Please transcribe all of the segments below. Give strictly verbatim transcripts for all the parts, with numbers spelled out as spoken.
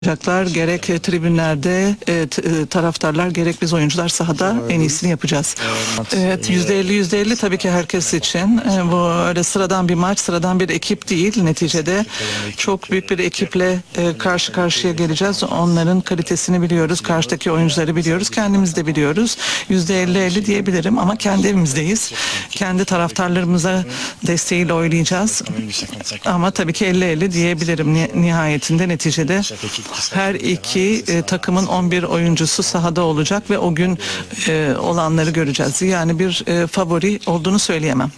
Yapacaklar. Gerek e, tribünlerde e, t- e, taraftarlar gerek biz oyuncular sahada en iyisini yapacağız. Evet, yüzde elli yüzde elli tabii ki herkes için. E, bu öyle sıradan bir maç, sıradan bir ekip değil. Neticede çok büyük bir ekiple e, karşı karşıya geleceğiz. Onların kalitesini biliyoruz, karşıdaki oyuncuları biliyoruz, kendimiz de biliyoruz. yüzde elli elli diyebilirim ama kendi evimizdeyiz. Kendi taraftarlarımıza desteğiyle oynayacağız. Ama tabii ki elli elli diyebilirim. Ni- Nihayetinde neticede her iki e, takımın on bir oyuncusu sahada olacak ve o gün e, olanları göreceğiz. Yani bir e, favori olduğunu söyleyemem.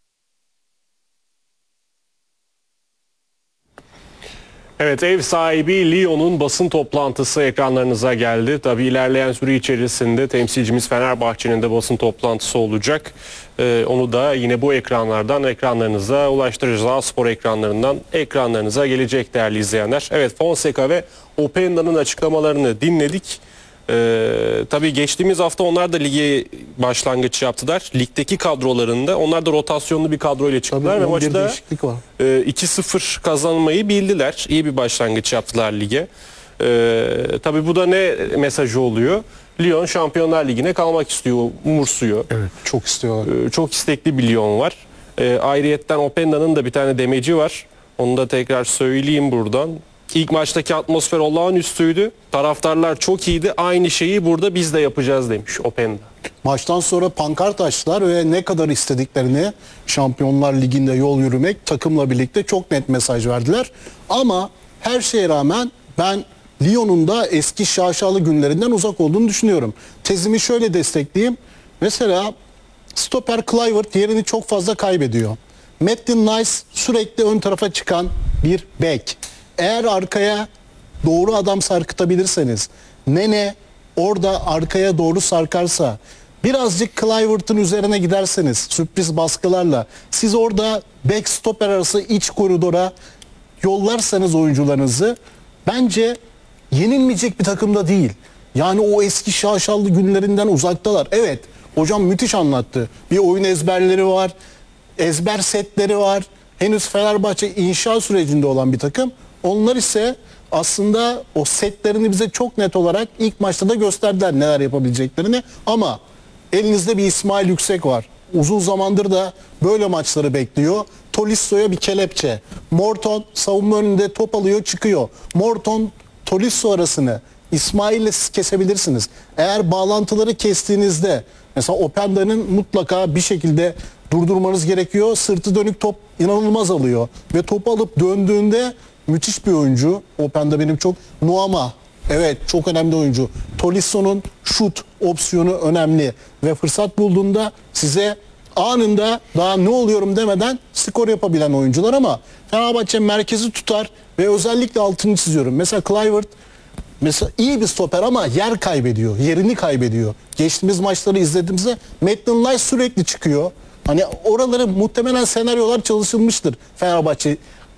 Evet, ev sahibi Lyon'un basın toplantısı ekranlarınıza geldi. Tabii ilerleyen süre içerisinde temsilcimiz Fenerbahçe'nin de basın toplantısı olacak. Ee, onu da yine bu ekranlardan ekranlarınıza ulaştıracağız. A-Spor ekranlarından ekranlarınıza gelecek değerli izleyenler. Evet, Fonseca ve Openda'nın açıklamalarını dinledik. Ee, tabii geçtiğimiz hafta onlar da lige başlangıç yaptılar. Ligdeki kadrolarında onlar da rotasyonlu bir kadroyla çıktılar ve maçta e, iki sıfır kazanmayı bildiler. İyi bir başlangıç yaptılar lige. Ee, tabii bu da ne mesajı oluyor? Lyon Şampiyonlar Ligi'ne kalmak istiyor, umursuyor. Evet, çok istiyorlar. Ee, çok istekli bir Lyon var. Ee, ayrıyetten Openda'nın da bir tane demeci var. Onu da tekrar söyleyeyim buradan. İlk maçtaki atmosfer olağanüstüydü. Taraftarlar çok iyiydi. Aynı şeyi burada biz de yapacağız demiş Openda. Maçtan sonra pankart açtılar ve ne kadar istediklerini Şampiyonlar Ligi'nde yol yürümek takımla birlikte çok net mesaj verdiler. Ama her şeye rağmen ben Lyon'un da eski şaşalı günlerinden uzak olduğunu düşünüyorum. Tezimi şöyle destekleyeyim. Mesela stoper Kluivert yerini çok fazla kaybediyor. Maitland Nice sürekli ön tarafa çıkan bir bek. Eğer arkaya doğru adam sarkıtabilirseniz, Nene orada arkaya doğru sarkarsa, birazcık Kluivert'ın üzerine giderseniz sürpriz baskılarla, siz orada back stoper arası iç koridora yollarsanız oyuncularınızı, bence yenilmeyecek bir takımda değil. Yani o eski şaşalı günlerinden uzaktalar. Evet, hocam müthiş anlattı. Bir oyun ezberleri var, ezber setleri var. Henüz Fenerbahçe inşa sürecinde olan bir takım. Onlar ise aslında o setlerini bize çok net olarak ilk maçta da gösterdiler neler yapabileceklerini. Ama elinizde bir İsmail Yüksek var. Uzun zamandır da böyle maçları bekliyor. Tolisso'ya bir kelepçe. Morton savunma önünde top alıyor, çıkıyor. Morton Tolisso arasını İsmail'le siz kesebilirsiniz. Eğer bağlantıları kestiğinizde mesela Openda'nın mutlaka bir şekilde durdurmanız gerekiyor. Sırtı dönük top inanılmaz alıyor. Ve topu alıp döndüğünde müthiş bir oyuncu. Openda benim çok... Nuama. Evet, çok önemli oyuncu. Tolisso'nun şut opsiyonu önemli. Ve fırsat bulduğunda size anında daha ne oluyorum demeden skor yapabilen oyuncular ama Fenerbahçe merkezi tutar ve özellikle altını çiziyorum. Mesela Kluivert mesela iyi bir stoper ama yer kaybediyor. Yerini kaybediyor. Geçtiğimiz maçları izlediğimizde Maitland Nice sürekli çıkıyor. Hani oraları muhtemelen senaryolar çalışılmıştır Fenerbahçe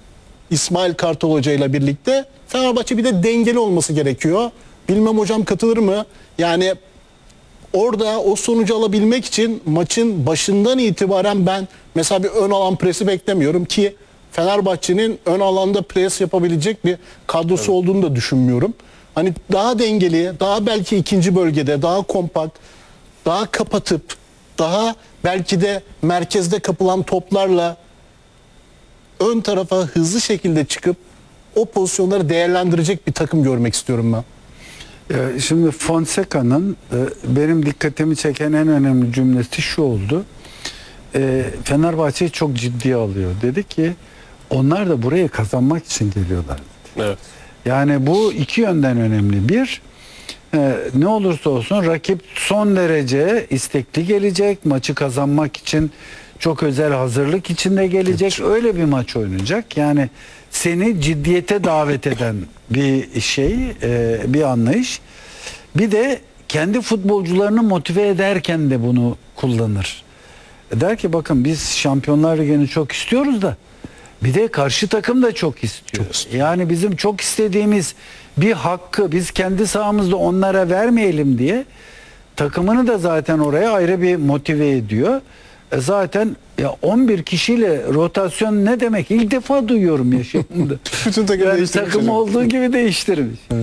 İsmail Kartal Hoca ile birlikte. Fenerbahçe bir de dengeli olması gerekiyor. Bilmem hocam katılır mı? Yani orada o sonucu alabilmek için maçın başından itibaren ben mesela bir ön alan presi beklemiyorum ki Fenerbahçe'nin ön alanda pres yapabilecek bir kadrosu evet. olduğunu da düşünmüyorum. Hani daha dengeli, daha belki ikinci bölgede, daha kompakt, daha kapatıp, daha belki de merkezde kapılan toplarla ön tarafa hızlı şekilde çıkıp o pozisyonları değerlendirecek bir takım görmek istiyorum ben. Şimdi Fonseca'nın benim dikkatimi çeken en önemli cümlesi şu oldu. Fenerbahçe'yi çok ciddiye alıyor. Dedi ki onlar da buraya kazanmak için geliyorlar. Evet. Yani bu iki yönden önemli. Bir, ne olursa olsun rakip son derece istekli gelecek. Maçı kazanmak için çok özel hazırlık içinde gelecek. Öyle bir maç oynayacak. Yani seni ciddiyete davet eden bir şey, bir anlayış. Bir de kendi futbolcularını motive ederken de bunu kullanır. Der ki bakın biz Şampiyonlar Ligi'ni çok istiyoruz da bir de karşı takım da çok istiyor. Çok istiyor. Yani bizim çok istediğimiz bir hakkı biz kendi sahamızda onlara vermeyelim diye takımını da zaten oraya ayrı bir motive ediyor. E zaten ya on bir kişiyle rotasyon ne demek? İlk defa duyuyorum yaşamımda. Bütün takım Yani değiştirmiş takım hocam. olduğu gibi değiştirmiş.